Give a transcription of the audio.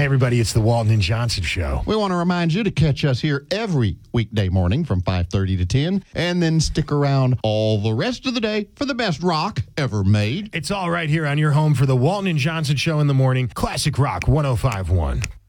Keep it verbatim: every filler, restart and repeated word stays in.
Hey, everybody, it's the Walton and Johnson Show. We want to remind you to catch us here every weekday morning from five thirty to ten, and then stick around all the rest of the day for the best rock ever made. It's all right here on your home for the Walton and Johnson Show in the morning. Classic Rock one oh five point one.